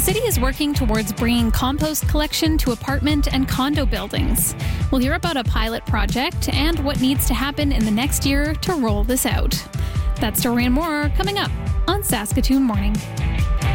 The city is working towards bringing compost collection to apartment and condo buildings. We'll hear about a pilot project and what needs to happen in the next year to roll this out. That story and more coming up on Saskatoon Morning.